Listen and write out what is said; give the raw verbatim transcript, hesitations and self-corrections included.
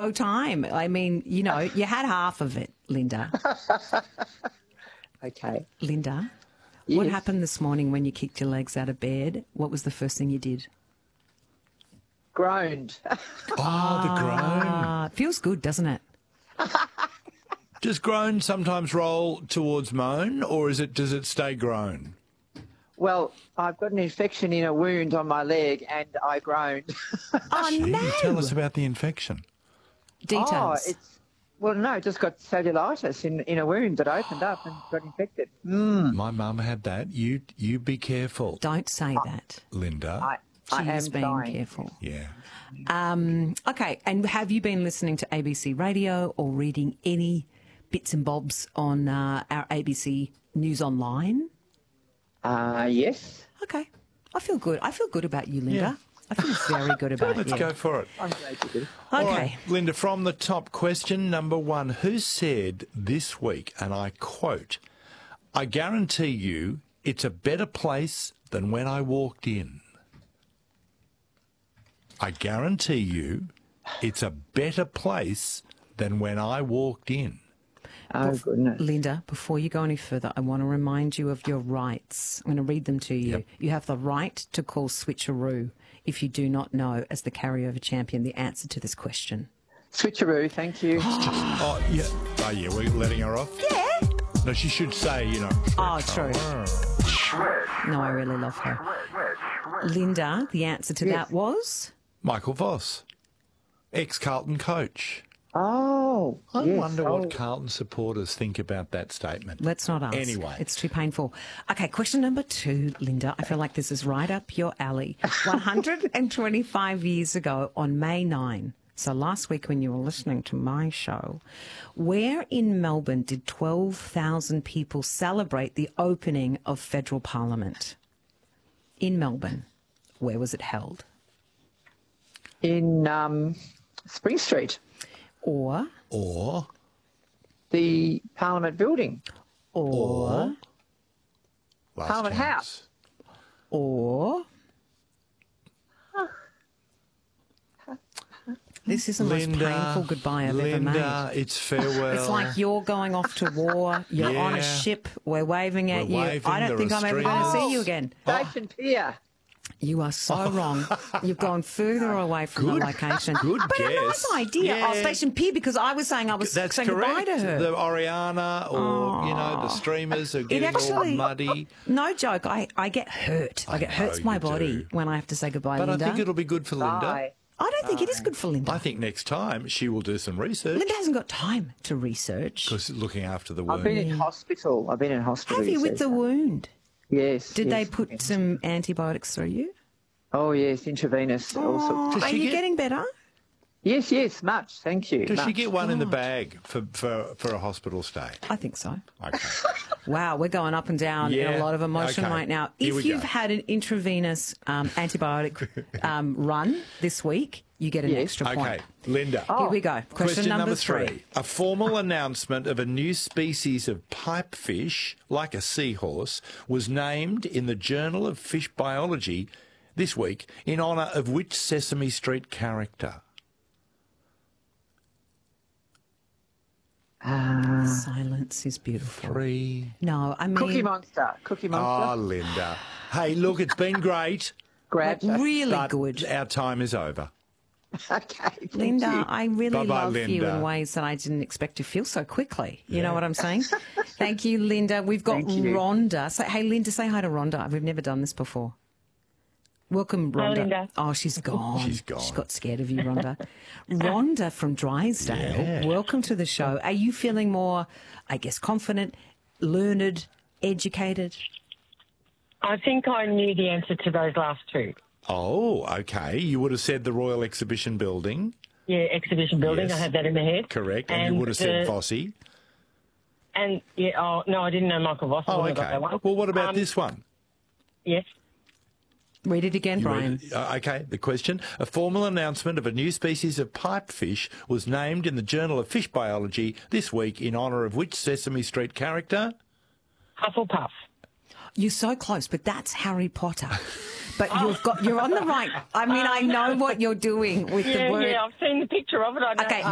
no time. I mean, you know, you had half of it, Linda. Okay. Linda, yes. what happened this morning when you kicked your legs out of bed? What was the first thing you did? Groaned. Oh, the groan. Ah, it feels good, doesn't it? Does groan sometimes roll towards moan, or is it does it stay groan? Well, I've got an infection in a wound on my leg and I groaned. Oh, Gee, no. tell us about the infection. Details. Oh, it's, well, no, just got cellulitis in, in a wound that opened up and got infected. Mm. My mum had that. You you be careful, Don't say that. Linda. I, I She am is being dying. careful. yeah. Um, okay, and have you been listening to A B C Radio or reading any bits and bobs on uh, our A B C News Online? Uh, yes. Okay, I feel good. I feel good about you, Linda. Yeah. I feel very good about Let's you. go for it. I'm glad you did. All Okay. right, Linda, from the top, question number one. Who said this week, and I quote, "I guarantee you it's a better place than when I walked in"? I guarantee you it's a better place than when I walked in. Oh, goodness. Linda, before you go any further, I want to remind you of your rights. I'm going to read them to you. Yep. You have the right to call switcheroo if you do not know, as the carryover champion, the answer to this question. Switcheroo, thank you. Oh, yeah. Oh, yeah, we're letting her off? Yeah. No, she should say, you know. Oh, true. No, I really love her. Linda, the answer to Yes. that was? Michael Voss, ex-Carlton coach. Oh, I yes. wonder oh. what Carlton supporters think about that statement. Let's not ask. Anyway. It's too painful. Okay, question number two, Linda. I feel like this is right up your alley. one hundred twenty-five years ago on May ninth, so last week when you were listening to my show, where in Melbourne did twelve thousand people celebrate the opening of federal parliament? In Melbourne. Where was it held? In um, Spring Street, Or, Or, the Parliament building, or, last Parliament chance. House. or... This is the most Linda, painful goodbye I've Linda, ever made. it's farewell. It's like you're going off to war, you're on a Yeah. ship, we're waving at We're you. waving, I don't there think are I'm ever going to streamers. see you again. Station Pier. You are so wrong. You've gone further away from Good- the location. good but a guess. nice idea. Yeah. Oh, Station Pier, because I was saying I was That's saying goodbye correct. to her. The Oriana or, you know, the streamers are getting all actually- muddy. No joke, I, I get hurt. Like it I hurts know my you body do. when I have to say goodbye, But Linda. I think it'll be good for Linda. Bye. I don't think it is good for Linda. I think next time she will do some research. Linda hasn't got time to research. Because looking after the I've been wound. in hospital. I've been in hospital. Have you with see. the wound? Yes. Did yes, they put yes. some antibiotics through you? Oh, yes, intravenous. Also. Oh, are she you get- getting better? Yes, yes, much. Thank you. Does she much. get one in the God. bag for, for, for a hospital stay? I think so. Okay. Wow, we're going up and down in Yeah, a lot of emotion okay. right now. Here If we you've go. had an intravenous um, antibiotic um, run this week, you get an Yes. extra point. Okay, Linda. Here we go. Question, number, three. A formal announcement of a new species of pipefish, like a seahorse, was named in the Journal of Fish Biology this week in honour of which Sesame Street character? Ah, Silence is beautiful. Three. No, I mean, Cookie Monster. Cookie Oh, Monster. Linda. Hey, look, it's been great, like, Grab. really but good. our time is over. Okay. Thank Linda, you. I really Bye-bye, love you Linda. in ways that I didn't expect to feel so quickly. You know what I'm saying? Thank you, Linda. We've got Thank you. Rhonda. So, hey, Linda, say hi to Rhonda. We've never done this before. Welcome, Rhonda. Hi, Linda. Oh, she's gone. She's gone. She got scared of you, Rhonda. Rhonda from Drysdale, Yeah. welcome to the show. Are you feeling more, I guess, confident, learned, educated? I think I knew the answer to those last two. Oh, okay. You would have said the Royal Exhibition Building. Yeah, exhibition building. Yes. I had that in my head. Correct. And, you would have said the- Fossey. And yeah, oh no, I didn't know Michael Voss. I Oh, wouldn't have okay. got that one. Well, what about Um, this one? Yes. Read it again, You Brian. read- uh, okay, the question. A formal announcement of a new species of pipefish was named in the Journal of Fish Biology this week in honour of which Sesame Street character? Hufflepuff. You're so close, but that's Harry Potter. But you've got, you're on the right. I mean, I know what you're doing with Yeah, the word. yeah. I've seen the picture of it. I know. Okay, um,